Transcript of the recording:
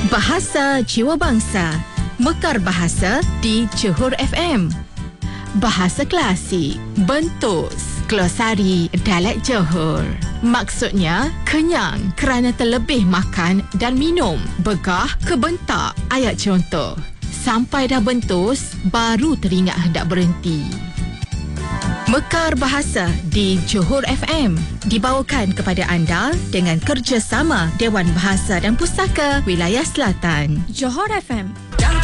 Bahasa Jiwa Bangsa, Mekar Bahasa di Johor FM. Bahasa Klasik, Bentus, Glosari Dialek Johor. Maksudnya, kenyang kerana terlebih makan dan minum. Begah kebentak. Ayat contoh. Sampai dah bentus, baru teringat hendak berhenti. Mekar Bahasa di Johor FM dibawakan kepada anda dengan kerjasama Dewan Bahasa dan Pustaka Wilayah Selatan. Johor FM